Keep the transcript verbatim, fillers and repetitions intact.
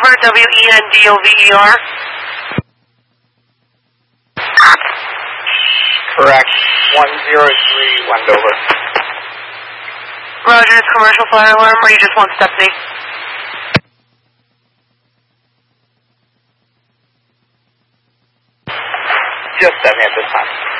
Wendover, W E N D O V E R. Correct. one zero three Wendover. Roger, it's commercial fire alarm, or you just want Stephanie? Just Stephanie at this time.